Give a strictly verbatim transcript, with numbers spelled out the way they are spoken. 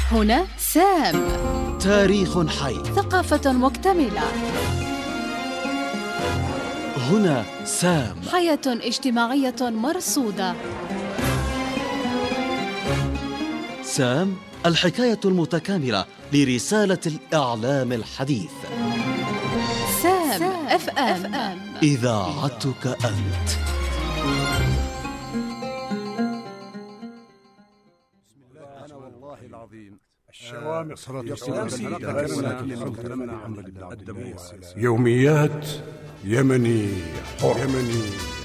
هنا سام. تاريخ حي. ثقافة مكتملة. هنا سام. حياة اجتماعية مرصودة. سام، الحكاية المتكاملة لرسالة الإعلام الحديث. سام اف ام، إذاعتك أنت. أنا والله العظيم الشوامخ صلاة السلام. يوميات يمني يمني